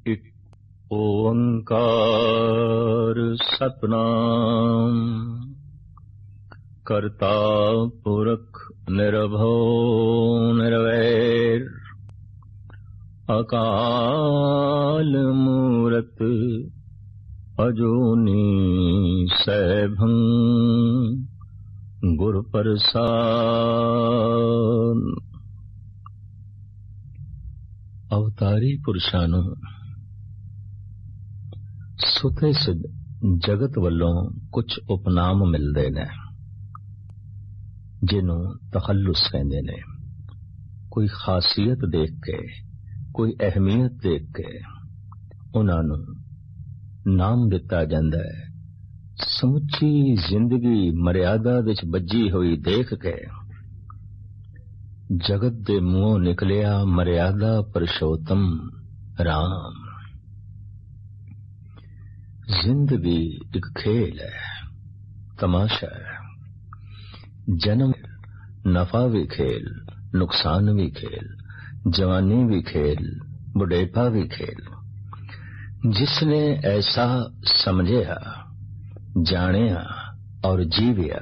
ਇਕ ਓੰਕਾਰ ਸਤਿਨਾਮ ਕਰਤਾ ਪੁਰਖ ਨਿਰਭਉ ਨਿਰਵੈਰ ਅਕਾਲ ਮੂਰਤ ਅਜੂਨੀ ਸੈਭੰ ਗੁਰ ਪ੍ਰਸਾਦ। ਅਵਤਾਰੀ ਪੁਰਸ਼ਾਂ ਨੂੰ ਸੁਤੇ ਸਿੱਧ ਜਗਤ ਵੱਲੋਂ ਕੁਝ ਉਪਨਾਮ ਮਿਲਦੇ ਨੇ ਜਿਹਨੂੰ ਤਖੱਲੁਸ ਕਹਿੰਦੇ ਨੇ। ਕੋਈ ਖਾਸੀਅਤ ਦੇਖ ਕੇ, ਕੋਈ ਅਹਿਮੀਅਤ ਦੇਖ ਕੇ ਉਹਨਾਂ ਨੂੰ ਨਾਮ ਦਿੱਤਾ ਜਾਂਦਾ ਹੈ। ਸਮੁੱਚੀ ਜ਼ਿੰਦਗੀ ਮਰਿਆਦਾ ਵਿੱਚ ਬੱਝੀ ਹੋਈ ਦੇਖ ਕੇ ਜਗਤ ਦੇ ਮੂੰਹੋਂ ਨਿਕਲਿਆ ਮਰਿਆਦਾ ਪੁਰਸ਼ੋਤਮ ਰਾਮ। ਜ਼ਿੰਦਗੀ ਇੱਕ ਖੇਲ ਹੈ, ਤਮਾਸ਼ਾ ਹੈ। ਜਨਮ ਨਫਾ ਵੀ ਖੇਲ, ਨੁਕਸਾਨ ਵੀ ਖੇਲ, जवानी भी खेल, बुढ़ेपा भी खेल। जिसने ऐसा समझिया, जानिया और जीविया,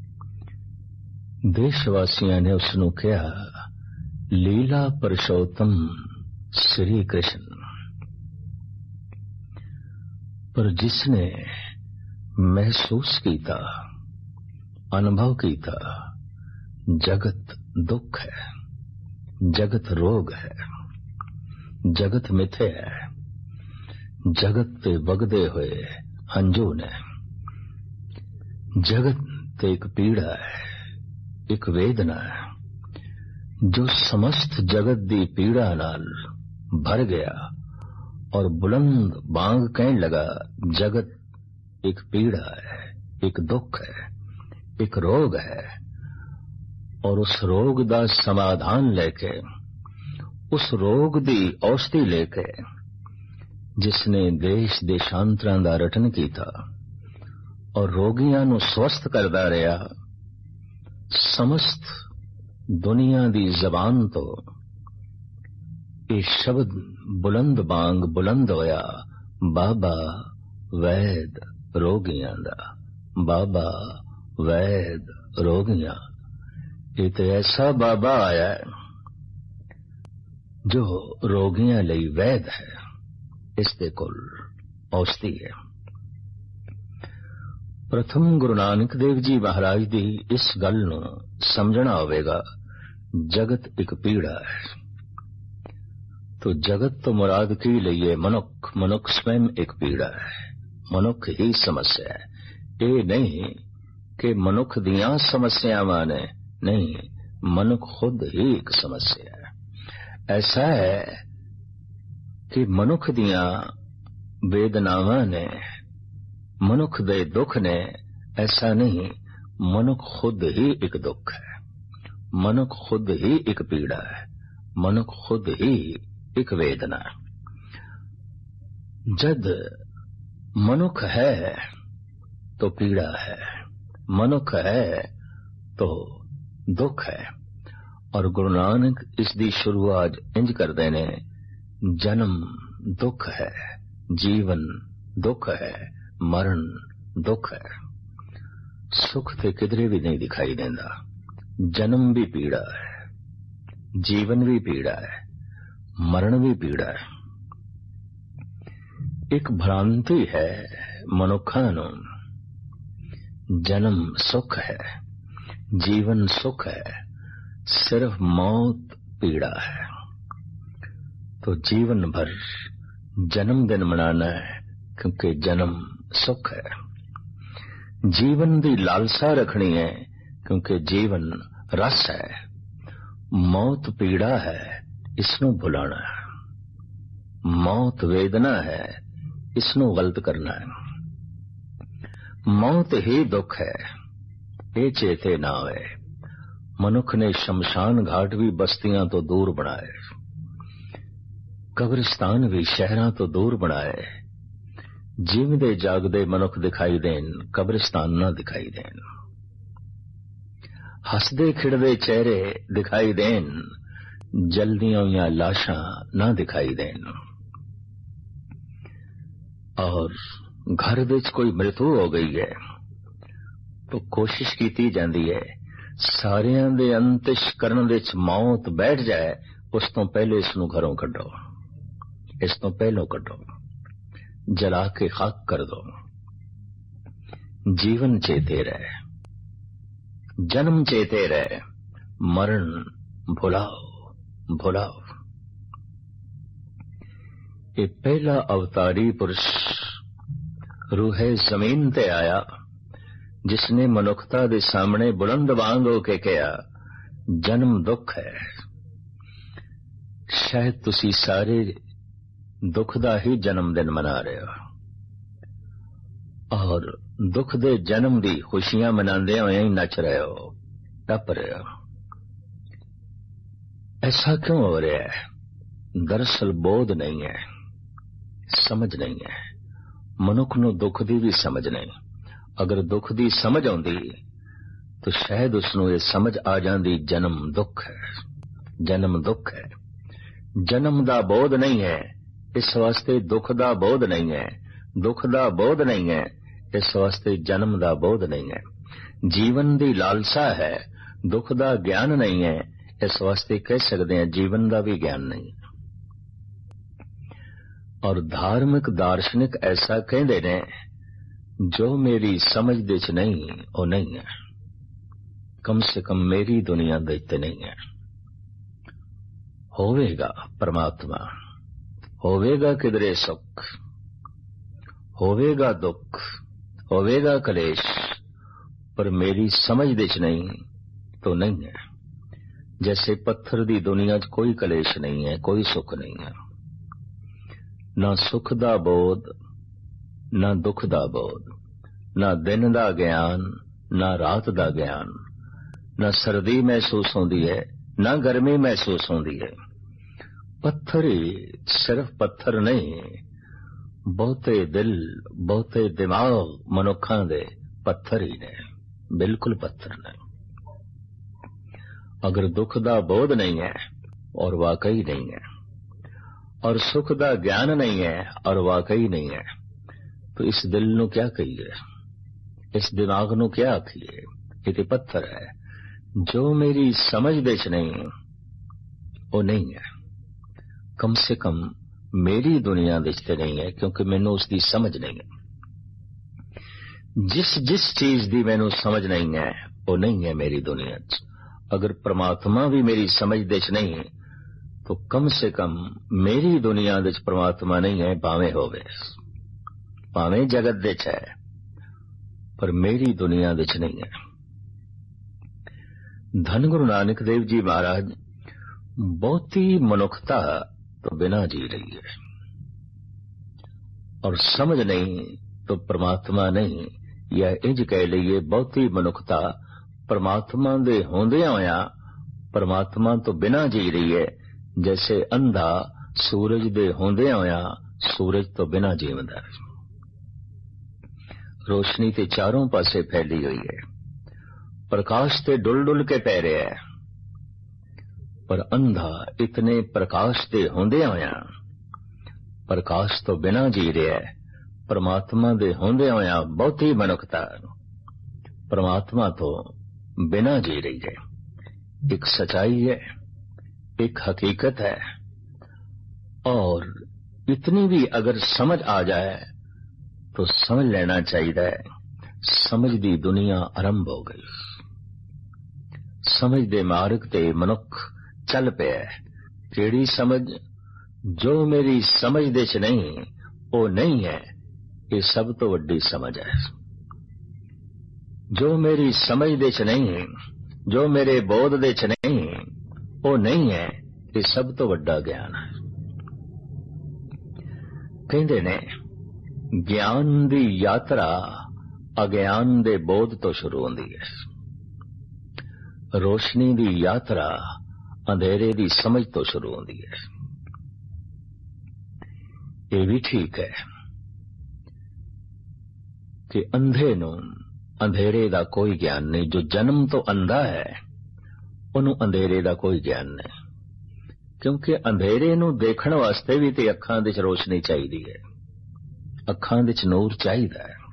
देशवासियों ने उसनू कहा लीला पुरुषोत्तम श्री कृष्ण। पर जिसने महसूस किया, अनुभव किया, जगत दुख है, जगत रोग है, जगत मिथे है, जगत ते वगदे हुए हंजू ने, जगत ते एक पीड़ा है, एक वेदना है जो समस्त जगत दी पीड़ा नाल भर गया और बुलंद बांग कहने लगा जगत एक पीड़ा है, एक दुख है, एक रोग है। और उस रोग दा समाधान लेके, उस रोग दी औषधि लेके जिसने देश देशांतरां दा रटन कीता और रोगियां नू स्वस्थ करदा रहा, समस्त दुनिया दी जबान तो ये शब्द बुलंद बांग बुलंद होया बाबा वैद रोगियां दा, बाबा वैद रोगियां। ये तो ऐसा बाबा आया है जो रोगियां लई वैद है, इसदे कोल औषधि है। प्रथम गुरु नानक देव जी महाराज दी इस गल नू समझना होवेगा। जगत एक पीड़ा है तो जगत तो मुराद की लईए मनुख। मनुख स्वयं एक पीड़ा है, मनुख ही समस्या है। ये नहीं कि मनुख दियां समस्यावां ने, नहीं, मनुख खुद ही एक समस्या है। ऐसा है कि मनुख दियां वेदनावां ने, मनुख दे दुख ने, ऐसा नहीं, मनुख खुद ही एक दुख है, मनुख खुद ही एक पीड़ा है, मनुख खुद ही एक वेदना है। जद मनुख है तो पीड़ा है, मनुख है तो दुख है। और गुरु नानक इसकी शुरुआत इंज करते ने, जन्म दुख है, जीवन दुख है, मरण दुख है। सुख ते किधरे भी नहीं दिखाई देता। जन्म भी पीड़ा है, जीवन भी पीड़ा है, मरण भी पीड़ा है। एक भ्रांति है मनुखा नू, जन्म सुख है, जीवन सुख है, सिर्फ मौत पीड़ा है। तो जीवन भर जन्मदिन मनाना है क्योंकि जन्म सुख है। जीवन दी लालसा रखनी है क्योंकि जीवन रस है। मौत पीड़ा है, इसनू भुलाना है। मौत वेदना है, इसनू गलत करना है। मौत ही दुख है, ये चेते ना होए। मनुख ने शमशान घाट भी बस्तियां तो दूर बनाए, कब्रिस्तान भी शहरां तो दूर बनाए। जीवदे जागदे मनुख दिखाई देन, कब्रिस्तान ना दिखाई देन। हसदे खिड़दे चेहरे दिखाई देन, जल्दियां हुई लाशां ना दिखाई देन। और घर विच कोई मृत्यु हो गई है तो कोशिश की जाती है सारियां दे अंतਿਸ਼ਕਰਨ विच मौत बैठ जाए उस तो पहले इसनूं घरों कढो, इस तो पहलों कढो, जला के खाक कर दो। जीवन चेते रहे, जन्म चेते रहे, मरण भुलाओ भुलाओ। ये पहला अवतारी पुरुष रूहे जमीन ते आया जिसने मनुखता दे सामने बुलंद बांग होके कहा जन्म दुख है। शायद तुसी सारे दुख दा ही जन्मदिन मना रहे हो और दुख दे जन्म दी खुशियां मनाते हुए ही नच रहे हो, टप रहे हो। ऐसा क्यों हो रहा है? दरअसल बोध नहीं है, समझ नहीं है। मनुख नूं दुख दी भी समझ नहीं। अगर दुख दी समझ आउंदी तो शायद उसनूं ये समझ आ जांदी जन्म दुख है, जन्म दुख है। जन्म दा बोध नहीं है, इस वास्ते दुख दा बोध नहीं है। दुख दा बोध नहीं है, इस वास्ते जन्म दा बोध नहीं है। जीवन दी लालसा है, दुख दा ज्ञान नहीं है, इस वास्ते कह सकते हैं जीवन दा भी ज्ञान नहीं है। और धार्मिक दार्शनिक ऐसा कहते ने जो मेरी समझ दे च नहीं वो नहीं है, कम से कम मेरी दुनिया दे ते नहीं है। होवेगा परमात्मा, होवेगा किधरे सुख, होवेगा दुख, होवेगा कलेश, पर मेरी समझ दे च नहीं तो नहीं है। जैसे पत्थर दी दुनिया च कोई कलेश नहीं है, कोई सुख नहीं है। ना सुख दा बोध, ना दुख दा बोध, ना दिन दा ज्ञान, ना रात दा ज्ञान, ना सर्दी महसूस होती है, ना गर्मी महसूस होती है। पत्थर ही सिर्फ पत्थर नहीं, बहुते दिल, बहुते दिमाग मनुखां दे पत्थर ही ने, बिल्कुल पत्थर ने। अगर दुख दा बोध नहीं है और वाकई नहीं है, और सुख दा ज्ञान नहीं है और वाकई नहीं है, तो इस दिल नू क्या कहिए, इस दिमाग नू क्या आखिए? ये तो पत्थर है। जो मेरी समझ दे च नहीं वो नहीं है, कम से कम मेरी दुनिया दे च नहीं है, क्योंकि मैनू उसकी समझ नहीं है। जिस जिस चीज की मैनू समझ नहीं है वो नहीं है मेरी दुनिया च। अगर परमात्मा भी मेरी समझ दे च नहीं तो कम से कम मेरी दुनिया दे च परमात्मा नहीं है, भावें होवे, भावें जगत दे च है, पर मेरी दुनिया दे च नहीं है। धन गुरु नानक देव जी महाराज बहुती मनुखता तो बिना जी रही है, और समझ नहीं तो परमात्मा नहीं, या इंज कह लीए बहुती मनुखता परमात्मा दे होंदिया होया परमात्मा तो बिना जी रही है। जैसे अंधा सूरज दे होंदिया होया सूरज तो बिना जीवंदा है। रोशनी ते चारों पासे फैली हुई है, प्रकाश ते डुल डुल के पै रहा है, पर अंधा इतने प्रकाश दे होंदिया होया प्रकाश तो बिना जी रहा है। परमात्मा दे होंदिया होया बहुती मनुखता परमात्मा तो बिना जी रही है। एक सच्चाई है, एक हकीकत है, और इतनी भी अगर समझ आ जाए तो समझ लेना चाहिए समझ दी दुनिया आरंभ हो गई। समझ दे मार्ग ते मनुख चल पे। केड़ी समझ? जो मेरी समझ दे च नहीं वो नहीं है, ये सब तो वड्डी समझ है। जो मेरी समझ दे च नहीं, जो मेरे बोध दे च नहीं वो नहीं है, ये सब तो वड्डा ज्ञान है। कहंदे ने ज्ञान दी यात्रा अज्ञान दे बोध तो शुरू होंदी है, रोशनी दी यात्रा अंधेरे दी समझ तो शुरू होंदी है। ये भी ठीक है कि अंधे नूं अंधेरे दा कोई ज्ञान नहीं। जो जन्म तो अंधा है उन्हों अंधेरे दा कोई ज्ञान नहीं, क्योंकि अंधेरे नूं देखण वास्ते भी ते अखां दे च रोशनी चाहिदी है। ਅੱਖਾਂ ਵਿੱਚ ਨੂਰ ਚਾਹੀਦਾ ਹੈ।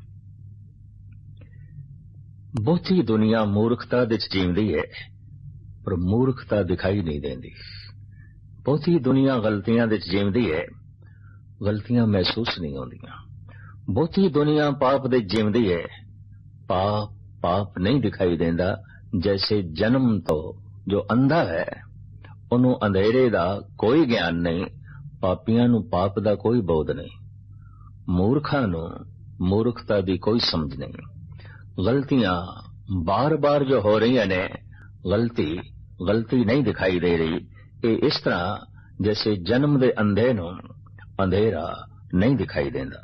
ਬਹੁਤੀ ਦੁਨੀਆ ਮੂਰਖਤਾ ਵਿੱਚ ਜੀਂਦੀ ਹੈ, ਪਰ ਮੂਰਖਤਾ ਦਿਖਾਈ ਨਹੀਂ ਦਿੰਦੀ। ਬਹੁਤੀ ਦੁਨੀਆ ਗਲਤੀਆਂ ਵਿੱਚ ਜੀਂਦੀ ਹੈ, ਗਲਤੀਆਂ ਮਹਿਸੂਸ ਨਹੀਂ ਹੁੰਦੀਆਂ। ਬਹੁਤੀ ਦੁਨੀਆ ਪਾਪ ਦੇ ਜੀਂਦੀ ਹੈ, ਪਾਪ ਨਹੀਂ ਦਿਖਾਈ ਦਿੰਦਾ। ਜੈਸੇ ਜਨਮ ਤੋਂ ਜੋ ਅੰਧਾ ਹੈ, ਉਹਨੂੰ ਅੰਧੇਰੇ ਦਾ ਕੋਈ ਗਿਆਨ ਨਹੀਂ, ਪਾਪੀਆਂ ਨੂੰ ਪਾਪ ਦਾ ਕੋਈ ਬੋਧ ਨਹੀਂ, ਮੂਰਖਾਂ ਨੂੰ ਮੂਰਖਤਾ ਦੀ ਕੋਈ ਸਮਝ ਨਹੀਂ। ਗਲਤੀਆਂ ਬਾਰ-ਬਾਰ ਜੋ ਹੋ ਰਹੀਆਂ ਨੇ, ਗਲਤੀ ਨਹੀਂ ਦਿਖਾਈ ਦੇ ਰਹੀ। ਇਹ ਇਸ ਤਰ੍ਹਾਂ ਜੈਸੇ ਜਨਮ ਦੇ ਅੰਧੇ ਨੂੰ ਅੰਧੇਰਾ ਨਹੀਂ ਦਿਖਾਈ ਦਿੰਦਾ।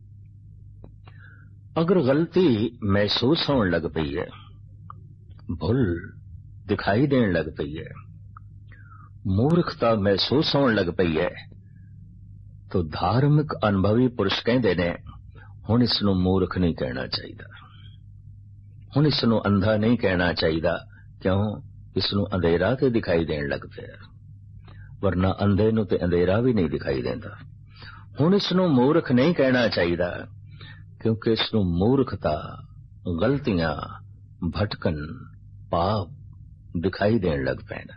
ਅਗਰ ਗਲਤੀ ਮਹਿਸੂਸ ਹੋਣ ਲੱਗ ਪਈ ਹੈ, ਭੁੱਲ ਦਿਖਾਈ ਦੇਣ ਲੱਗ ਪਈ ਹੈ, ਮੂਰਖਤਾ ਮਹਿਸੂਸ ਹੋਣ ਲੱਗ ਪਈ ਹੈ, ਤਾਂ ਧਾਰਮਿਕ ਅਨੁਭਵੀ ਪੁਰਸ਼ ਕਹਿੰਦੇ ਨੇ, ਹੁਣ ਇਸ ਨੂੰ ਮੂਰਖ ਨਹੀਂ ਕਹਿਣਾ ਚਾਹੀਦਾ, ਹੁਣ ਇਸ ਨੂੰ ਅੰਧਾ ਨਹੀਂ ਕਹਿਣਾ ਚਾਹੀਦਾ। ਕਿਉਂ? ਇਸ ਨੂੰ ਅੰਧੇਰਾ ਤੇ ਦਿਖਾਈ ਦੇਣ ਲੱਗ ਪਿਆ, ਵਰਨਾ ਅੰਧੇ ਨੂੰ ਤੇ ਅੰਧੇਰਾ ਵੀ ਨਹੀਂ ਦਿਖਾਈ ਦਿੰਦਾ। ਹੁਣ ਇਸ ਨੂੰ ਮੂਰਖ ਨਹੀਂ ਕਹਿਣਾ ਚਾਹੀਦਾ, ਕਿਉਂਕਿ ਇਸ ਨੂੰ ਮੂਰਖਤਾ, ਗਲਤੀਆਂ, ਭਟਕਣ, ਪਾਪ ਦਿਖਾਈ ਦੇਣ ਲੱਗ ਪੈਣਾ।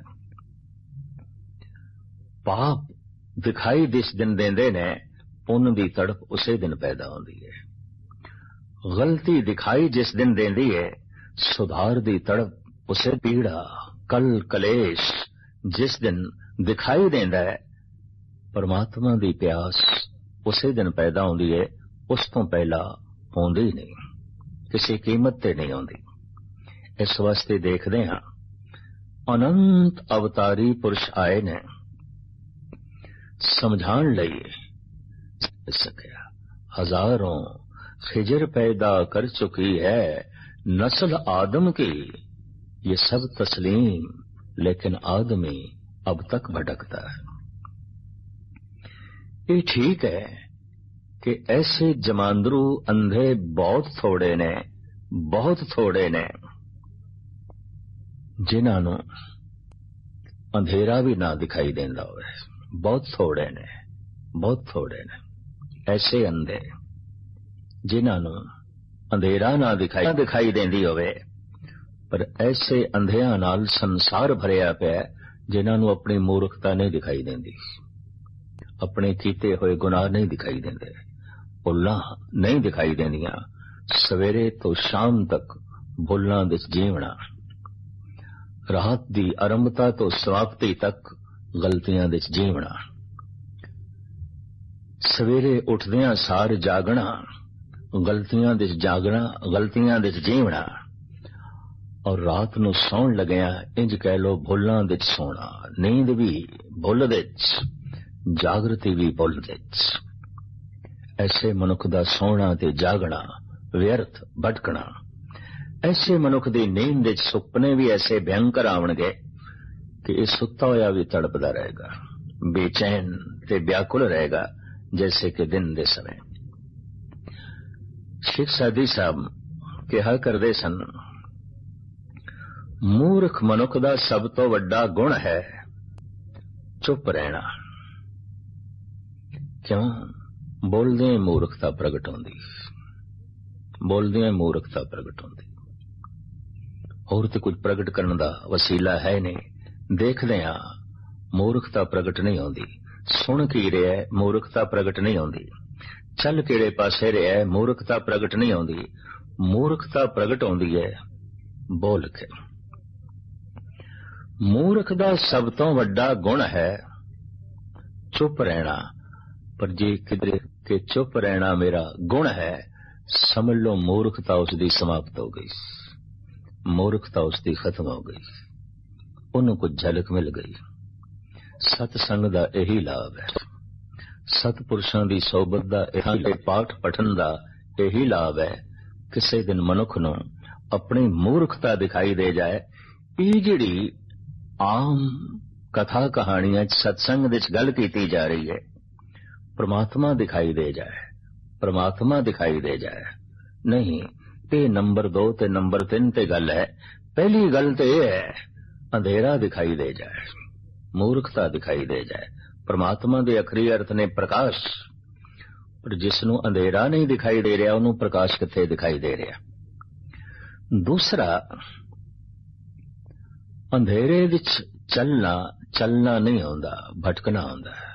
ਪਾਪ ਦਿਖਾਈ ਜਿਸ ਦਿਨ ਦਿੰਦੇ ਨੇ, ਪੁੰਨ ਦੀ ਤੜਪ ਉਸੇ ਦਿਨ ਪੈਦਾ ਹੁੰਦੀ ਹੈ। ਗਲਤੀ ਦਿਖਾਈ ਜਿਸ ਦਿਨ ਦਿੰਦੀ ਹੈ, ਸੁਧਾਰ ਦੀ ਤੜਪ ਉਸੇ ਪੀੜਾ, ਕਲੇਸ਼ ਜਿਸ ਦਿਨ ਦਿਖਾਈ ਦਿੰਦਾ ਹੈ, ਪਰਮਾਤਮਾ ਦੀ ਪਿਆਸ ਉਸੇ ਦਿਨ ਪੈਦਾ ਹੁੰਦੀ ਹੈ। ਉਸ ਤੋਂ ਪਹਿਲਾਂ ਆਉਂਦੀ ਨਹੀਂ, ਕਿਸੇ ਕੀਮਤ ਤੇ ਨਹੀਂ ਆਉਂਦੀ। ਇਸ ਵਾਸਤੇ ਦੇਖਦੇ ਹਾਂ, ਅਨੰਤ ਅਵਤਾਰੀ ਪੁਰਸ਼ ਆਏ ਨੇ ਸਮਝਾਉਣ ਲਈ। ਸਕਿਆ ਹਜ਼ਾरों खिजर पैदा कर चुकी है नस्ल आदम की, ये सब तस्लीम, लेकिन आदमी अब तक भटकता है। ये ठीक है कि ऐसे जमांदरू अंधे बहुत थोड़े ने जिन्हां नूं अंधेरा भी ना दिखाई देंदा होवे। बहुत थोड़े ने ऐसे अंधे जिन्हां नूं अंधेरा ना दिखाई देंदी होवे, पर ऐसे अंधियां नाल संसार भरिया पिया जिन्हां नूं अपनी मूर्खता नहीं दिखाई देंदी, अपने कीते होए गुनाह नहीं दिखाई देंदे, भुल्लां नहीं दिखाई देंदियां। सवेरे तो शाम तक भुल्लां विच जीवना, रात दी आरंभता तो समाप्ति तक गलतियां विच जीवना, सवेरे उठदियां सार जागना, गलतियां विच जीवना, और रात नूं सौण लगिया इंज कह लो भुल्लां विच सोना। नींद भी भुल विच, जागृति भी भुल विच। ऐसे मनुख दा सोना ते जागना व्यर्थ भटकना। ऐसे मनुख दी नींद विच सुपने भी ऐसे भयंकर आवणगे कि इह सुत्ता होया भी तड़पदा रहेगा, बेचैन ते व्याकुल रहेगा, जैसे कि दिन दे समय। शेख सादी साहब कहा करदे सन, मूर्ख मनुख दा सब तो वड्डा गुण है चुप रहना। क्यों? बोलदे मूर्खता प्रगट होंदी, होर ते कुछ प्रगट करने दा वसीला है नहीं। देखदे हां मूर्खता प्रगट नहीं होंदी, सुन की रहा है मूर्खता प्रगट नहीं होंदी, चल किहड़े पासे रहा है मूर्खता प्रगट नहीं होंदी। मूर्खता प्रगट होंदी है बोल के। मूर्ख दा सब तो वड्डा गुण है चुप रहना, पर जे किधरे के चुप रहना मेरा गुण है, समझ लो मूर्खता उसकी समाप्त हो गई, मूर्खता उसकी खत्म हो गई, उन्होंने कुछ झलक मिल गई। सतसंग दा यही लाभ है, सतपुरुषां दी सोबत दा यही पाठ पठन दा यही लाभ है। किसी दिन मनुख नूं अपनी मूर्खता दिखाई दे जाए, ये जिहड़ी आम कथा कहानियां सत्संग विच गल कीती जा रही है, परमात्मा दिखाई दे जाए, नहीं ये नंबर 2 ते नंबर 3 ते गल है। पहली गल तो यह है अंधेरा दिखाई दे जाए, मूर्खता दिखाई दे जाए। परमात्मा के आखिरी अर्थ ने प्रकाश, ਪਰ ਜਿਸ ਨੂੰ ਅੰਧੇਰਾ ਨਹੀਂ ਦਿਖਾਈ ਦੇ ਰਿਹਾ ਉਹਨੂੰ ਪ੍ਰਕਾਸ਼ ਕਿੱਥੇ ਦਿਖਾਈ ਦੇ ਰਿਹਾ। ਦੂਸਰਾ, ਅੰਧੇਰੇ ਵਿੱਚ ਚੱਲਣਾ ਨਹੀਂ ਆਉਂਦਾ, ਭਟਕਣਾ ਆਉਂਦਾ ਹੈ।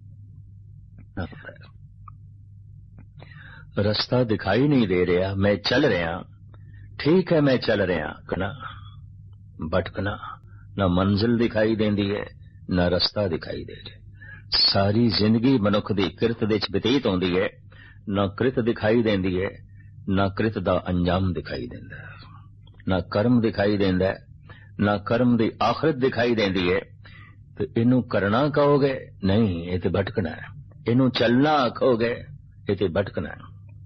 ਰਸਤਾ ਦਿਖਾਈ ਨਹੀਂ ਦੇ ਰਿਹਾ, ਮੈਂ ਚੱਲ ਰਿਹਾ, ਠੀਕ ਹੈ ਮੈਂ ਚੱਲ ਰਿਹਾ, ਭਟਕਣਾ, ਨਾ ਮੰਜ਼ਿਲ ਦਿਖਾਈ ਦੇਂਦੀ ਹੈ ਨਾ ਰਸਤਾ ਦਿਖਾਈ ਦੇ ਰਿਹਾ। ਸਾਰੀ ਜ਼ਿੰਦਗੀ ਮਨੁੱਖ ਦੀ ਕਿਰਤ ਵਿੱਚ ਬਤੀਤ ਹੁੰਦੀ ਹੈ, ਨਾ ਕਿਰਤ ਦਿਖਾਈ ਦੇਂਦੀ ਹੈ ਨਾ ਕਿਰਤ ਦਾ ਅੰਜਾਮ ਦਿਖਾਈ ਦਿੰਦਾ ਹੈ, ਨਾ ਕਰਮ ਦਿਖਾਈ ਦਿੰਦਾ, ਨਾ ਕਰਮ ਦੀ ਆਖਰਤ ਦਿਖਾਈ ਦੇਂਦੀ ਹੈ। ਤੇ ਇਹਨੂੰ ਕਰਨਾ ਕਹੋਗੇ? ਨਹੀਂ, ਇਹ ਤੇ ਭਟਕਣਾ ਹੈ। ਇਹਨੂੰ ਚੱਲਣਾ ਆਖੋਗੇ? ਇਹ ਤੇ ਭਟਕਣਾ ਹੈ।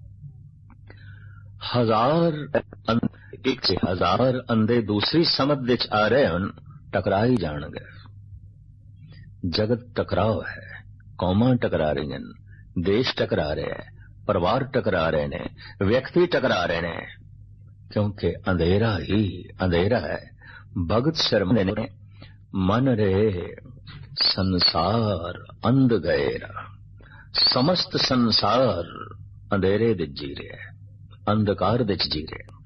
ਇੱਕ ਸੇ ਹਜ਼ਾਰ ਅੰਧੇ ਦੂਸਰੀ ਸਮਤ ਵਿੱਚ ਆ ਰਹੇ ਹਨ, ਟਕਰਾ ਹੀ ਜਾਣਗੇ। ਜਗਤ ਟਕਰਾਓ ਹੈ, ਕੌਮਾਂ ਟਕਰਾ ਰਹੀਆਂ, ਦੇਸ਼ ਟਕਰਾ ਰਹੇ ਹੈ, ਪਰਿਵਾਰ ਟਕਰਾ ਰਹੇ ਨੇ, ਵਿਅਕਤੀ ਟਕਰਾ ਰਹੇ ਨੇ, ਕਿਉਂਕਿ ਅੰਧੇਰਾ ਹੀ ਅੰਧੇਰਾ ਹੈ। ਭਗਤ ਸ਼ਰਮਾ ਨੇ ਮਨ ਰਹੇ ਸੰਸਾਰ ਅੰਧ ਗਏਰਾ, ਸਮਸਤ ਸੰਸਾਰ ਅੰਧੇਰੇ ਵਿੱਚ ਜੀ ਰਿਹਾ, ਅੰਧਕਾਰ ਵਿੱਚ ਜੀ ਰਿਹਾ,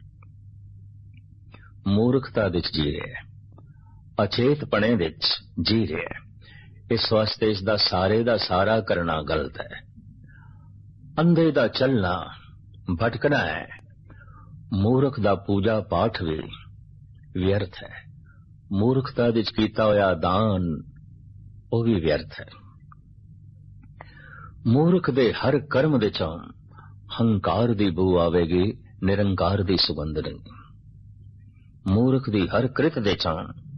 ਮੂਰਖਤਾ ਵਿੱਚ ਜੀ ਰਿਹਾ, ਅਚੇਤਪਣੇ ਵਿੱਚ ਜੀ ਰਿਹਾ। ਇਸ ਵਾਸਤੇ ਇਸ ਦਾ ਸਾਰੇ ਦਾ ਸਾਰਾ ਕਰਨਾ ਗਲਤ ਹੈ। ਅੰਧੇ ਦਾ ਚੱਲਣਾ ਭਟਕਣਾ ਹੈ। ਮੂਰਖ ਦਾ ਪੂਜਾ ਪਾਠ ਵੀ ਵਿਅਰਥ ਹੈ। ਮੂਰਖਤਾ ਵਿੱਚ ਕੀਤਾ ਹੋਇਆ ਦਾਨ ਉਹ ਵੀ ਵਿਅਰਥ ਹੈ। ਮੂਰਖ ਦੇ ਹਰ ਕਰਮ ਵਿੱਚੋਂ ਹੰਕਾਰ ਦੀ ਬੂ ਆਵੇਗੀ, ਨਿਰੰਕਾਰ ਦੀ ਸੁਗੰਧ ਨਹੀਂ। ਮੂਰਖ ਦੀ ਹਰ ਕ੍ਰਿਤ ਵਿੱਚੋਂ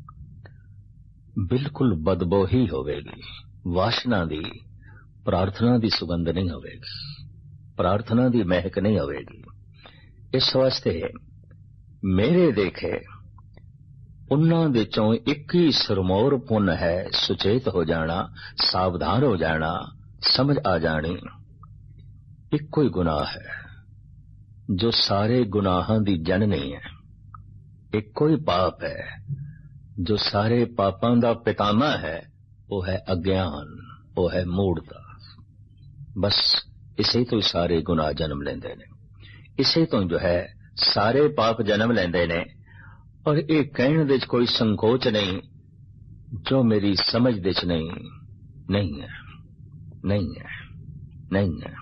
ਬਿਲਕੁਲ ਬਦਬੂ ਹੀ ਹੋਵੇਗੀ, ਵਾਸ਼ਨਾ ਦੀ, ਪ੍ਰਾਰਥਨਾ ਦੀ ਸੁਗੰਧ ਨਹੀਂ ਹੋਵੇਗੀ, ਪ੍ਰਾਰਥਨਾ ਦੀ ਮਹਿਕ ਨਹੀਂ ਹੋਵੇਗੀ। ਇਸ ਵਾਸਤੇ ਮੇਰੇ ਦੇਖੇ ਉਹਨਾਂ ਵਿੱਚੋਂ ਇੱਕ ਹੀ ਸਰਮੌਰ ਪੁੰਨ ਹੈ, ਸੁਚੇਤ ਹੋ ਜਾਣਾ, ਸਾਵਧਾਨ ਹੋ ਜਾਣਾ, ਸਮਝ ਆ ਜਾਣੀ। ਇੱਕੋ ਹੀ ਗੁਨਾਹ ਹੈ ਜੋ ਸਾਰੇ ਗੁਨਾਹਾਂ ਦੀ ਜਨਨੀ ਹੈ। ਇੱਕੋ ਹੀ ਪਾਪ ਹੈ ਜੋ ਸਾਰੇ ਪਾਪਾਂ ਦਾ ਪਿਤਾਮਾ ਹੈ, ਉਹ ਹੈ ਅਗਿਆਨ, ਉਹ ਹੈ ਮੂੜਤਾ। ਬਸ ਇਸੇ ਤੋਂ ਹੀ ਸਾਰੇ ਗੁਨਾਹ ਜਨਮ ਲੈਂਦੇ ਨੇ, ਇਸੇ ਤੋਂ ਜੋ ਹੈ ਸਾਰੇ ਪਾਪ ਜਨਮ ਲੈਂਦੇ ਨੇ। ਔਰ ਇਹ ਕਹਿਣ ਵਿੱਚ ਕੋਈ ਸੰਕੋਚ ਨਹੀਂ ਜੋ ਮੇਰੀ ਸਮਝ ਵਿੱਚ ਨਹੀਂ ਹੈ, ਨਹੀਂ ਹੈ, ਨਹੀਂ ਹੈ।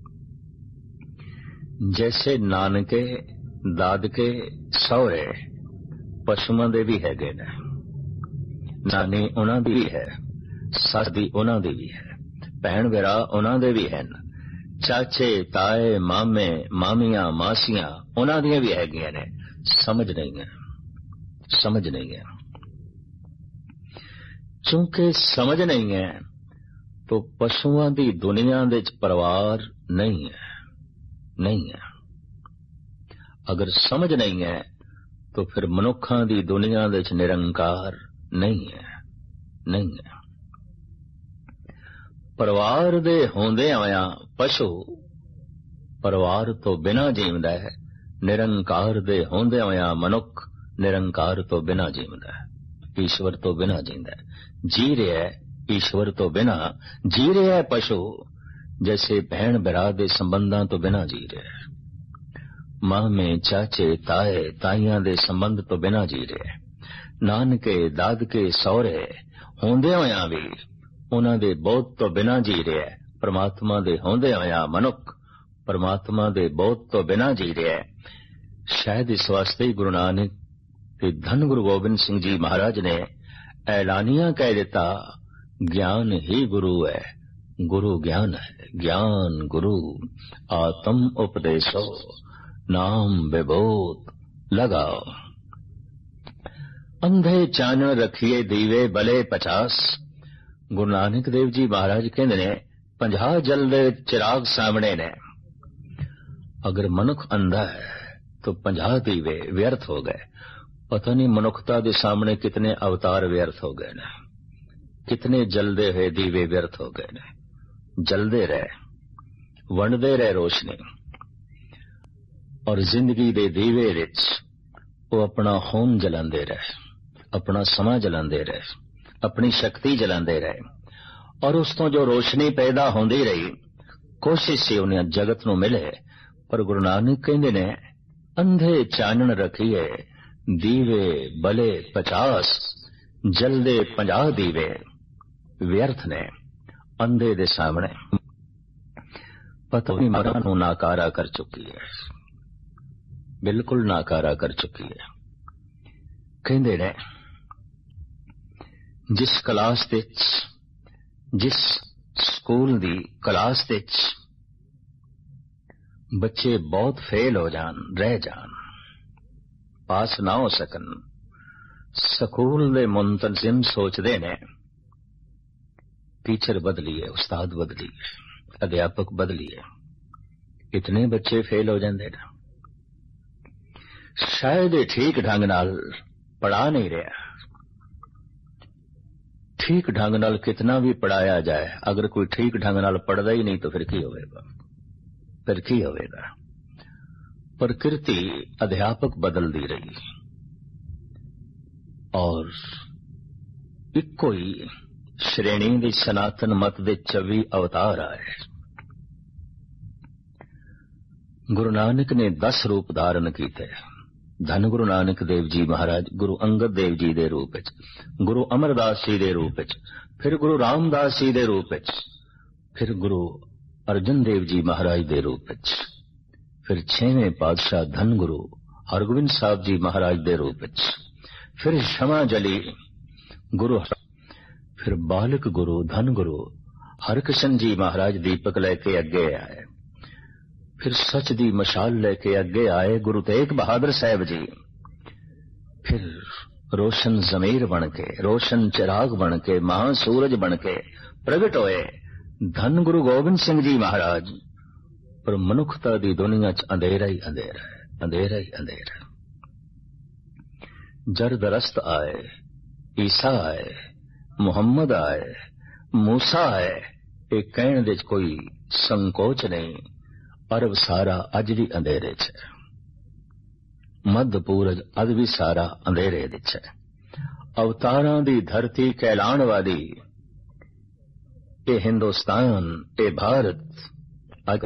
ਜੈਸੇ ਨਾਨਕੇ, ਦਾਦਕੇ, ਸਹੁਰੇ ਪਸ਼ੂਆਂ ਦੇ ਵੀ ਹੈਗੇ ਨੇ, ਨਾਨੀ ਉਹਨਾਂ ਦੀ ਵੀ ਹੈ, ਸੱਸ ਦੀ ਉਹਨਾਂ ਦੀ ਵੀ ਹੈ, ਭੈਣ ਭਰਾ ਉਹਨਾਂ ਦੇ ਵੀ ਹਨ, ਚਾਚੇ, ਤਾਏ, ਮਾਮੇ, ਮਾਮੀਆਂ, ਮਾਸੀਆਂ ਉਹਨਾਂ ਦੀਆਂ ਵੀ ਹੈਗੀਆਂ ਨੇ। ਸਮਝ ਨਹੀਂ ਹੈ, ਸਮਝ ਨਹੀਂ ਹੈ। ਚੂੰਕਿ ਸਮਝ ਨਹੀਂ ਹੈ तो ਪਸ਼ੂਆਂ ਦੀ ਦੁਨੀਆ ਵਿੱਚ ਪਰਿਵਾਰ ਨਹੀਂ ਹੈ, ਨਹੀਂ ਹੈ। ਅਗਰ ਸਮਝ ਨਹੀਂ ਹੈ तो फिर ਮਨੁੱਖਾਂ ਦੀ ਦੁਨੀਆ ਵਿੱਚ ਨਿਰੰਕਾਰ ਨਹੀਂ ਹੈ, ਨਹੀਂ ਹੈ। ਪਰਿਵਾਰ ਦੇ ਹੁੰਦੇ ਆਇਆ ਪਸ਼ੂ ਪਰਿਵਾਰ ਤੋਂ ਬਿਨਾਂ ਜੀਵਦਾ ਹੈ, ਨਿਰੰਕਾਰ ਦੇ ਹੁੰਦੇ ਆਇਆ ਮਨੁੱਖ ਨਿਰੰਕਾਰ ਤੋਂ ਬਿਨਾਂ ਜੀਵਦਾ ਹੈ, ਈਸ਼ਵਰ ਤੋਂ ਬਿਨਾਂ ਜੀਂਦਾ ਹੈ। ਜੀ ਰਿਹਾ ਹੈ ਈਸ਼ਵਰ ਤੋਂ ਬਿਨਾਂ, ਜੀ ਰਿਹਾ ਹੈ ਪਸ਼ੂ ਜੈਸੇ ਭੈਣ ਭਰਾ ਦੇ ਸੰਬੰਧਾਂ ਤੋਂ ਬਿਨਾਂ ਜੀ ਰਿਹਾ ਹੈ, ਮਾਮੇ, ਚਾਚੇ, ਤਾਏ, ਤਾਈਆਂ ਦੇ ਸੰਬੰਧ ਤੋਂ ਬਿਨਾਂ ਜੀ ਰਿਹਾ ਹੈ। ਨਾਨਕੇ, ਦਾਦਕੇ, ਸਹੁਰੇ ਹੁੰਦੇ ਹੋਇਆਂ ਵੀ ਉਹਨਾਂ ਦੇ ਬੋਧ ਤੋਂ ਬਿਨਾਂ ਜੀ ਰਿਹਾ ਹੈ। ਪਰਮਾਤਮਾ ਦੇ ਹੁੰਦੇ ਹੋਇਆਂ ਮਨੁੱਖ ਪਰਮਾਤਮਾ ਦੇ ਬੋਧ ਤੋਂ ਬਿਨਾਂ ਜੀ ਰਿਹਾ ਹੈ। ਸ਼ਾਇਦ ਇਸ ਵਾਸਤੇ ਹੀ ਗੁਰੂ ਨਾਨਕ ਤੇ ਧੰਨ ਗੁਰੂ ਗੋਬਿੰਦ ਸਿੰਘ ਜੀ ਮਹਾਰਾਜ ਨੇ ਐਲਾਨੀਆਂ ਕਹਿ ਦਿੱਤਾ, ਗਿਆਨ ਹੀ ਗੁਰੂ ਹੈ, ਗੁਰੂ ਗਿਆਨ ਹੈ, ਗਿਆਨ ਗੁਰੂ ਆਤਮ ਉਪਦੇਸ਼ੋ ਨਾਮ ਵਿਭੂਤ ਲਗਾਓ। ਅੰਧੇ ਚਾਨਣ ਰੱਖੀਏ ਦੀਵੇ ਬਲੇ 50। ਗੁਰੂ ਨਾਨਕ ਦੇਵ ਜੀ ਮਹਾਰਾਜ ਕਹਿੰਦੇ ਨੇ 50 ਜਲਦੇ ਚਿਰਾਗ ਸਾਹਮਣੇ ਨੇ। ਅਗਰ ਮਨੁੱਖ ਅੰਧਾ ਹੈ तो 50 ਦੀਵੇ ਵਿਅਰਥ ਹੋ ਗਏ। ਪਤਾ ਨਹੀਂ ਮਨੁੱਖਤਾ ਦੇ ਸਾਹਮਣੇ ਕਿਤਨੇ ਅਵਤਾਰ ਵਿਅਰਥ ਹੋ ਗਏ ਨੇ, ਕਿਤਨੇ ਜਲਦੇ ਹੋਏ ਦੀਵੇ ਵਿਅਰਥ ਹੋ ਗਏ ਨੇ। ਜਲਦੇ ਰਹੇ, ਵੰਡਦੇ ਰਹੇ ਰੋਸ਼ਨੀ, ਔਰ ਜ਼ਿੰਦਗੀ ਦੇ ਦੀਵੇ ਵਿੱਚ ਉਹ ਆਪਣਾ ਖੂਨ ਜਲਾਉਂਦੇ ਰਹੇ, ਆਪਣਾ ਸਮਾਂ ਜਲਾਉਂਦੇ ਰਹੇ, ਆਪਣੀ ਸ਼ਕਤੀ ਜਲਾਉਂਦੇ ਰਹੇ, ਔਰ ਉਸ ਤੋਂ ਜੋ ਰੋਸ਼ਨੀ ਪੈਦਾ ਹੁੰਦੀ ਰਹੀ कोशिश से उन्हें जगत नूं मिले। पर गुरु नानक कहंदे ने अंधे चानण रखिए दीवे बले 50 जलदे 50 दीवे। व्यर्थ ने अंधे दे सामने पता नहीं मरा नूं नाकारा कर चुकी है, बिल्कुल नाकारा कर चुकी है। कहंदे ने जिस क्लास दे जिस स्कूल दी क्लास दे बच्चे बहुत फेल हो जान, रह जान, पास ना हो सकन, स्कूल दे मुंतजिम सोचते ने टीचर बदलीए, उस्ताद बदलीए, अध्यापक बदलीए, इतने बच्चे फेल हो जाते ना, शायद ठीक ढंग नाल पढ़ा नहीं रहा। ठीक ढंग नाल कितना भी पढ़ाया जाए, अगर कोई ठीक ढंग नाल पढ़दा ही नहीं तो फिर की होवेगा, फिर की होवेगा। प्रकृति अध्यापक बदलती रही और इको ही श्रेणी दी सनातन मत दे 24 अवतार आए। गुरु नानक ने 10 रूप धारण कीते। धन गुरु नानक देव जी महाराज गुरु अंगद देव जी दे रूप विच, गुरु अमरदास जी दे रूप विच, फिर गुरु रामदास जी दे रूप विच, फिर गुरु अर्जन देव जी महाराज दे रूप विच, फिर 6वें पातशाह धन गुरु हरगोबिंद साहब जी महाराज दे रूप विच, फिर क्षमा जली गुरु, फिर बालक गुरु धन गुरु हरकिशन जी महाराज दीपक लेके अगे आए, फिर सच दी मशाल लेके अगे आए गुरु तेग बहादुर साहब जी, फिर रोशन जमीर बन के, रोशन चिराग बन के, महासूरज बन के प्रगट होए धन गुरु गोबिंद सिंह जी महाराज। पर मनुखता दी दुनिया च अंधेरा ही अंधेरा है, अंधेरा ही अंधेरा। जरदरस्त आए, ईसा आए, मुहम्मद आए, मूसा आए, एक कहने दे कोई संकोच नहीं। अरब सारा अज भी अंधेरे च, मध्य पूरज अज भी सारा अंधेरे विच है। अवतारां दी धरती कहलाण वाली ये हिंदुस्तान, ये भारत अज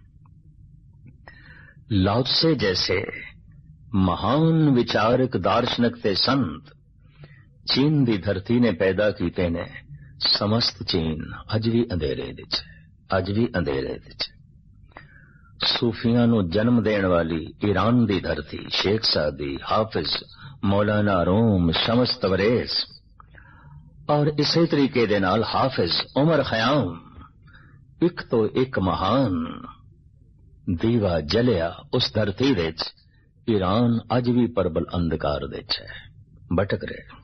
लाओत्से जैसे महान विचारक दार्शनिक ते संत चीन दी धरती ने पैदा कीते ने। समस्त चीन अज भी अंधेरे विच है, अज भी अंधेरे विच। सूफियां नूं जन्म देण वाली ईरान दी धरती शेख सादी, हाफिज, मौलाना रूम, शम्स तबरेज और इसी तरीके दे नाल हाफिज उमर खयाम एक तो एक महान दीवा जलिया उस धरती विच। ईरान अज भी प्रबल अंधकार विच है, भटक रहे।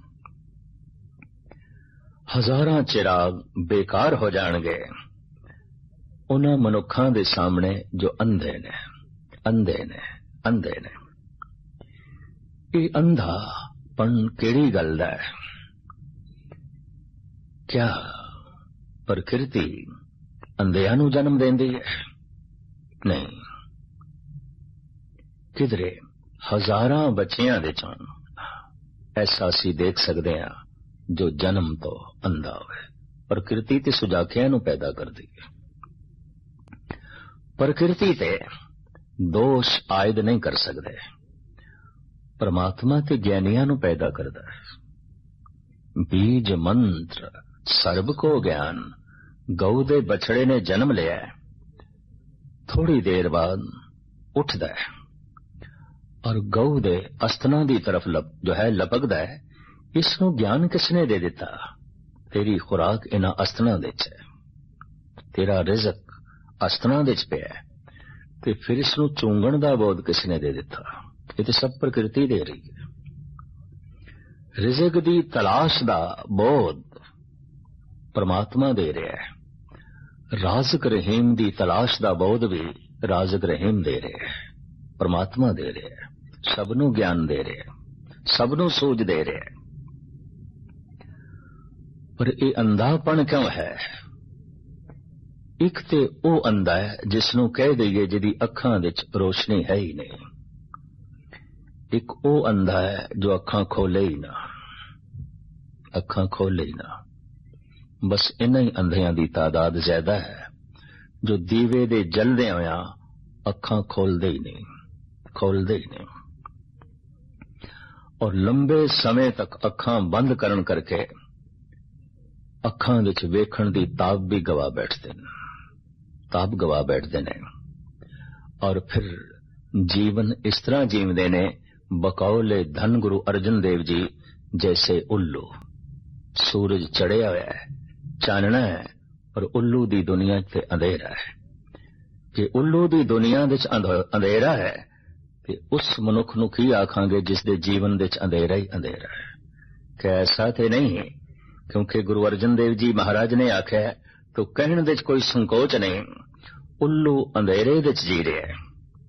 हजारां चिराग बेकार हो जाणगे उन्हां मनुखां दे सामने जो अंधे ने, अंधे ने, अंधे ने। ये अंधापन केड़ी गल दा है? क्या प्रकृति अंधियां नूं जन्म देंदी है? नहीं, किधरे हजारां बच्चियां दे चों ऐसा असीं देख सकदे हां जो जन्म तो अंधा होवे। प्रकृति ते सुजाखियां नूं पैदा करदी है। प्रकृति ते दोष आयद नहीं कर सकते। परमात्मा ते ज्ञानियां नूं पैदा करदा है। बीज मंत्र सर्ब को ज्ञान, गऊ दे बछड़े ने जन्म लिया है, थोड़ी देर बाद उठदा है और गऊ दे अस्तना दी तरफ जो है लपकदा है। इसनूं ज्ञान किसने दे दिता? तेरी खुराक इन्हां अस्तना दे च है, तेरा रिज़क अस्तना दे च पिया है, ते फिर इसनूं चूंगण दा बोध किसने दे दिता? ये तो सब प्रकृति दे रही है। रिज़क दी तलाश दा बोध परमात्मा दे रहा है। राज़िक रहीम दी तलाश दा बोध भी राज़िक रहीम दे रहा है, परमात्मा दे रहा है। सबनों ज्ञान दे रहा है, सबनों सूझ दे रहा है। पर ये अंधापन क्यों है? एक ते ओ अंधा है जिसनों कह दईए जिहदी अखां विच रोशनी है ही नहीं। एक ओ अंधा है जो अखां खोले ही ना, अखां खोले ही ना। बस इन्हां ही अंधियां दी तादाद ज्यादा है ਜੋ ਦੀਵੇ ਦੇ ਜਲਦੇ ਹੋਇਆ ਅੱਖਾਂ ਖੋਲਦੇ ਹੀ ਨਹੀਂ ਔਰ ਲੰਬੇ ਸਮੇਂ ਤੱਕ ਅੱਖਾਂ ਬੰਦ ਕਰਨ ਕਰਕੇ ਅੱਖਾਂ ਵਿੱਚ ਵੇਖਣ ਦੀ ਤਾਬ ਵੀ ਗਵਾ ਬੈਠਦੇ ਨੇ ਔਰ ਫਿਰ ਜੀਵਨ ਇਸ ਤਰ੍ਹਾਂ ਜੀਵਦੇ ਨੇ ਬਕੌਲੇ ਧੰਨ ਗੁਰੂ ਅਰਜਨ ਦੇਵ ਜੀ ਜੈਸੇ ਉੱਲੂ। ਸੂਰਜ ਚੜਿਆ ਹੋਇਆ ਹੈ, ਚਾਨਣਾ ਹੈ, ਪਰ ਉੱਲੂ ਦੀ ਦੁਨੀਆ ਤੇ ਅੰਧੇਰਾ ਹੈ। ਜੇ ਉੱਲੂ ਦੀ ਦੁਨੀਆ ਵਿੱਚ ਅੰਧੇਰਾ ਹੈ ਤੇ ਉਸ ਮਨੁੱਖ ਨੂੰ ਕੀ ਆਖਾਂਗੇ ਜਿਸ ਦੇ ਜੀਵਨ ਵਿੱਚ ਅੰਧੇਰਾ ਹੀ ਅੰਧੇਰਾ ਹੈ? ਕਿ ਐਸਾ ਤੇ ਨਹੀਂ, ਕਿਉਂਕਿ ਗੁਰੂ ਅਰਜਨ ਦੇਵ ਜੀ ਮਹਾਰਾਜ ਨੇ ਆਖਿਆ ਤੋ ਕਹਿਣ ਵਿੱਚ ਕੋਈ ਸੰਕੋਚ ਨਹੀਂ, ਉੱਲੂ ਅੰਧੇਰੇ ਵਿੱਚ ਜੀ ਰਿਹਾ ਹੈ,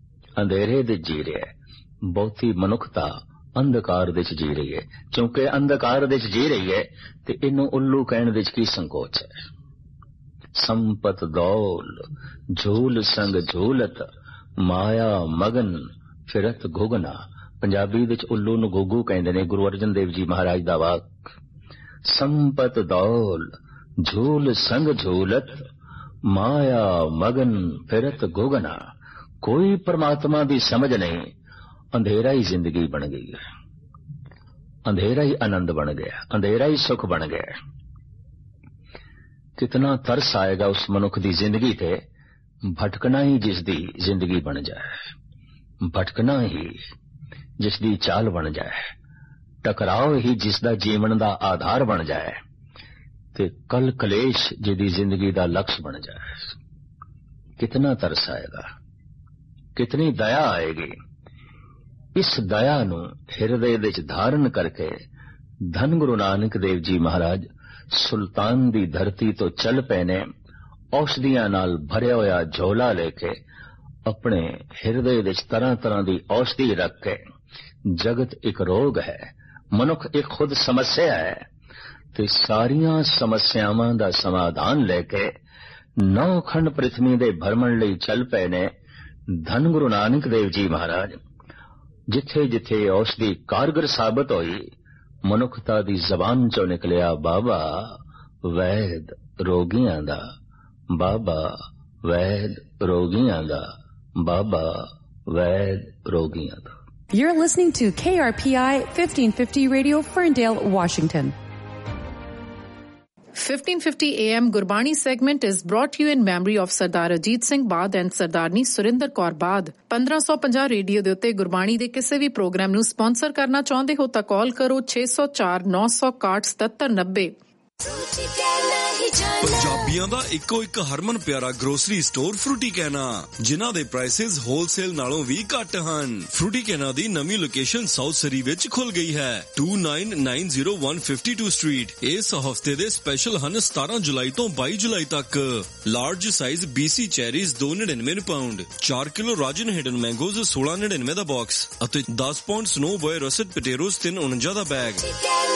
ਬਹੁਤੀ ਮਨੁੱਖਤਾ ਅੰਧਕਾਰ ਵਿੱਚ ਜੀ ਰਹੀ ਹੈ। ਕਿਉਂਕਿ ਅੰਧਕਾਰ ਵਿੱਚ ਜੀ ਰਹੀ ਹੈ ਤੇ ਇਹਨੂੰ ਉੱਲੂ ਕਹਿਣ ਵਿੱਚ ਕੀ ਸੰਕੋਚ ਹੈ? ਸੰਪਤ ਦੌਲ ਝੂਲ ਸੰਗ ਝੂਲਤ ਮਾਇਆ ਮਗਨ ਫਿਰਤ ਗੁਗਨਾ। ਪੰਜਾਬੀ ਵਿੱਚ ਉੱਲੂ ਨੂੰ ਗੁੱਗੂ ਕਹਿੰਦੇ ਨੇ। ਗੁਰੂ ਅਰਜਨ ਦੇਵ ਜੀ ਮਹਾਰਾਜ ਦਾ ਵਾਕ, ਸੰਪਤ ਦੌਲ ਝੂਲ ਸੰਗ ਝੂਲਤ ਮਾਇਆ ਮਗਨ ਫਿਰਤ ਗੁਗਨਾ। ਕੋਈ ਪਰਮਾਤਮਾ ਦੀ ਸਮਝ ਨਹੀਂ, ਅੰਧੇਰਾ ਹੀ ਜ਼ਿੰਦਗੀ ਬਣ ਗਈ ਹੈ, ਅੰਧੇਰਾ ਹੀ ਆਨੰਦ ਬਣ ਗਿਆ, ਅੰਧੇਰਾ ਹੀ ਸੁਖ ਬਣ ਗਿਆ। ਕਿਤਨਾ ਤਰਸ ਆਏਗਾ ਉਸ ਮਨੁੱਖ ਦੀ ਜ਼ਿੰਦਗੀ ਤੇ, ਭਟਕਣਾ ਹੀ ਜਿਸ ਦੀ ਜ਼ਿੰਦਗੀ ਬਣ ਜਾਏ, ਭਟਕਣਾ ਹੀ ਜਿਸ ਦੀ ਚਾਲ ਬਣ ਜਾਏ, ਟਕਰਾਓ ਹੀ ਜਿਸ ਦਾ ਜੀਵਨ ਦਾ ਆਧਾਰ ਬਣ ਜਾਏ ਤੇ ਕਲ ਕਲੇਸ਼ ਜਿਹਦੀ ਜ਼ਿੰਦਗੀ ਦਾ ਲਕਸ਼ ਬਣ ਜਾਏ। ਕਿਤਨਾ ਤਰਸ ਆਏਗਾ, ਕਿਤਨੀ ਦਇਆ ਆਏਗੀ। ਇਸ ਦਇਆ ਨੂੰ ਹਿਰਦੇ ਵਿੱਚ ਧਾਰਨ ਕਰਕੇ ਧੰਨ ਗੁਰੂ ਨਾਨਕ ਦੇਵ ਜੀ ਮਹਾਰਾਜ ਸੁਲਤਾਨ ਦੀ ਧਰਤੀ ਤੋਂ ਚੱਲ ਪਏ ਨੇ। ਔਸ਼ਧੀਆਂ ਨਾਲ ਭਰਿਆ ਹੋਇਆ ਝੋਲਾ ਲੈ ਕੇ ਆਪਣੇ ਹਿਰਦੇ ਵਿੱਚ ਤਰ੍ਹਾਂ ਤਰ੍ਹਾਂ ਦੀ ਔਸ਼ਧੀ ਰੱਖ ਕੇ, ਜਗਤ ਇੱਕ ਰੋਗ ਹੈ, ਮਨੁੱਖ ਇੱਕ ਖੁਦ ਸਮੱਸਿਆ ਹੈ, ਤੇ ਸਾਰੀਆਂ ਸਮੱਸਿਆਵਾਂ ਦਾ ਸਮਾਧਾਨ ਲੈ ਕੇ 9 ਖੰਡ ਪ੍ਰਿਥਵੀ ਦੇ ਭਰਮਣ ਲਈ ਚੱਲ ਪਏ ਨੇ ਧੰਨ ਗੁਰੂ ਨਾਨਕ ਦੇਵ ਜੀ ਮਹਾਰਾਜ। ਜਿੱਥੇ ਜਿੱਥੇ ਔਸ਼ਧੀ ਕਾਰਗਰ ਸਾਬਤ ਹੋਈ, ਮਨੁੱਖਤਾ ਦੀ ਜ਼ਬਾਨ ਚੋਂ ਨਿਕਲਿਆ ਬਾਬਾ ਵੈਦ ਰੋਗੀਆਂ ਦਾ, ਬਾਬਾ ਵੈਦ ਰੋਗੀਆਂ ਦਾ, ਬਾਬਾ ਵੈਦ ਰੋਗੀਆਂ ਦਾ। You're listening to KRPI 1550 Radio, Ferndale, Washington. 1550 AM Gurbani segment is brought to you in memory of Sardar Ajit Singh Bad and Sardarni Surinder Kaur Bad. 1550 radio ਦੇ ਉੱਤੇ ਗੁਰਬਾਣੀ ਦੇ ਕਿਸੇ ਵੀ ਪ੍ਰੋਗਰਾਮ ਨੂੰ ਸਪਾਂਸਰ ਕਰਨਾ ਚਾਹੁੰਦੇ ਹੋ ਤਾਂ ਕਾਲ ਕਰੋ 604 961 7790। ਪੰਜਾਬੀਆਂ ਦਾ ਇੱਕੋ ਇੱਕ ਹਰਮਨ ਪਿਆਰਾ ਗਰੋਸਰੀ ਸਟੋਰ ਫਰੂਟੀ ਕੈਨਾ, ਜਿਨ੍ਹਾਂ ਦੇ ਪ੍ਰਾਈਸਿਸ ਹੋਲਸੇਲ ਨਾਲੋਂ ਵੀ ਘੱਟ ਹਨ। ਫਰੂਟੀ ਕੈਨਾ ਦੀ ਨਵੀਂ ਲੋਕੇਸ਼ਨ ਸਾਊਥ ਸਰੀ ਵਿੱਚ ਖੁੱਲ ਗਈ ਹੈ, 2990 ਸਟਰੀਟ। ਇਸ ਹਫਤੇ ਦੇ ਸਪੈਸ਼ਲ ਹਨ 17 ਜੁਲਾਈ ਤੋਂ 22 ਜੁਲਾਈ ਤੱਕ। Large size BC cherries 2.99 pound, 4 kilo Rajan hidden ਮੈਂਗੋਜ਼ 16.99 the box ਅਤੇ 10 ਪਾਉਂਡ ਸਨੋ ਬॉय ਰਸਟ ਪਟੇਟੋਜ਼ 3.49 ਦਾ ਬੈਗ।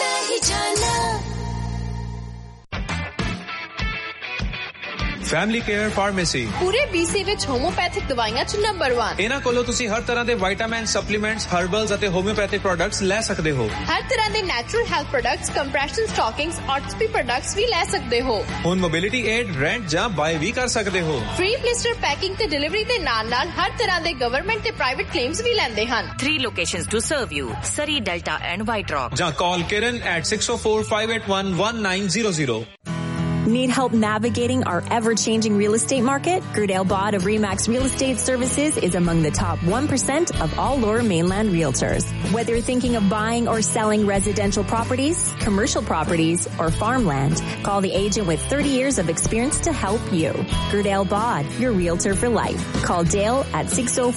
ਫੈਮਿਲੀ ਕੇਅਰ ਫਾਰਮੇਸੀ ਪੂਰੇ BC ਵਿੱਚ ਹੋਮੋਪੈਥਿਕ ਦਵਾਈਆਂ 'ਚ ਨੰਬਰ 1। ਇਹਨਾਂ ਕੋਲੋਂ ਤੁਸੀਂ ਹਰ ਤਰ੍ਹਾਂ ਦੇ ਵਿਟਾਮਿਨ, ਸਪਲੀਮੈਂਟਸ, ਹਰਬਲਸ ਅਤੇ ਹੋਮਿਓਪੈਥਿਕ ਪ੍ਰੋਡਕਟਸ ਲੈ ਸਕਦੇ ਹੋ। ਹਰ ਤਰ੍ਹਾਂ ਦੇ natural health products, compression ਸਟਾਕਿੰਗਸ, ਆਰਥੋਪੀ products ਵੀ ਲੈ ਸਕਦੇ ਹੋ। ਹੁਣ ਮੋਬਿਲਿਟੀ ਏਡ, ਰੈਂਟ ਜਾਂ ਬਾਏ ਵੀ ਕਰ ਸਕਦੇ ਹੋ। ਫ੍ਰੀ ਬਲਿਸਟਰ ਪੈਕਿੰਗ ਤੇ ਡਿਲੀਵਰੀ ਦੇ ਨਾਲ-ਨਾਲ ਹਰ ਤਰ੍ਹਾਂ ਦੇ ਗਵਰਨਮੈਂਟ ਤੇ ਪ੍ਰਾਈਵੇਟ ਕਲੇਮਸ ਵੀ ਲੈਂਦੇ ਹਨ। 3 locations to serve you: Surrey, Delta and White Rock. ਜਾਂ call Kiran at 604-581-1900. Need help navigating our ever-changing real estate market? Gerdale Bod of Remax Real Estate Services is among the top 1% of all Lower Mainland realtors. Whether you're thinking of buying or selling residential properties, commercial properties, or farmland, call the agent with 30 years of experience to help you. Gerdale Bod, your realtor for life. Call Dale at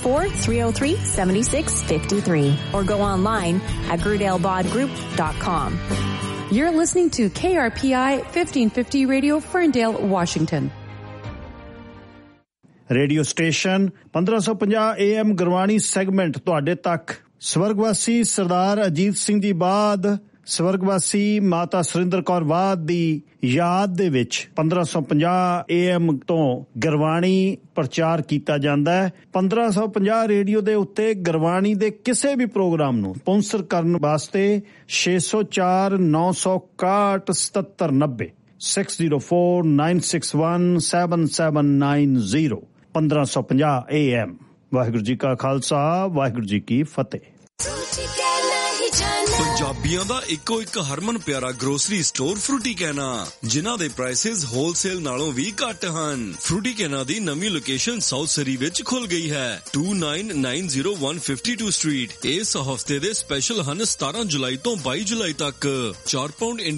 604-303-7653 or go online at GerdaleBodGroup.com. You're listening to KRPI 1550 Radio, Ferndale, Washington. Radio station 1550 AM Gurbani segment ਤੁਹਾਡੇ ਤੱਕ। ਸਵਰਗਵਾਸੀ ਸਰਦਾਰ ਅਜੀਤ ਸਿੰਘ ਜੀ ਬਾਦ, ਸਵਰਗਵਾਸੀ ਮਾਤਾ ਸੁਰਿੰਦਰ ਕੌਰ ਬਾਦ ਦੀ ਯਾਦ ਦੇ ਵਿੱਚ 1550 AM ਤੋਂ ਗੁਰਬਾਣੀ ਪ੍ਰਚਾਰ ਕੀਤਾ ਜਾਂਦਾ ਹੈ। 1550 ਰੇਡੀਓ ਦੇ ਉੱਤੇ ਗੁਰਬਾਣੀ ਦੇ ਕਿਸੇ ਵੀ ਪ੍ਰੋਗਰਾਮ ਨੂੰ ਸਪਾਂਸਰ ਕਰਨ ਵਾਸਤੇ 604 961 7790 6049617790 1550 AM। ਵਾਹਿਗੁਰੂ ਜੀ ਕਾ ਖਾਲਸਾ, ਵਾਹਿਗੁਰੂ ਜੀ ਕੀ ਫਤਿਹ। ਪੰਜਾਬੀਆਂ ਦਾ ਇੱਕੋ ਇੱਕ ਹਰਮਨ ਪਿਆਰਾ ਗਰੋਸਰੀ ਸਟੋਰ ਫਰੂਟੀ ਕੈਨਾ, ਜਿਨ੍ਹਾਂ ਦੇ ਪ੍ਰਾਈਸਿਸ ਹੋਲਸੇਲ ਨਾਲੋਂ ਵੀ ਘੱਟ ਹਨ। ਫਰੂਟੀ ਕੈਨਾ ਦੀ ਨਵੀਂ ਲੋਕੇਸ਼ਨ ਸਾਊਥ ਸਰੀ ਵਿੱਚ ਖੁੱਲ ਗਈ ਹੈ, 2990 152 ਸਟਰੀਟ। ਇਸ ਹਫਤੇ ਦੇ ਸਪੈਸ਼ਲ ਹਨ 17 ਜੁਲਾਈ ਤੋਂ 22 ਜੁਲਾਈ ਤੱਕ 4 ਪਾਉਂਡ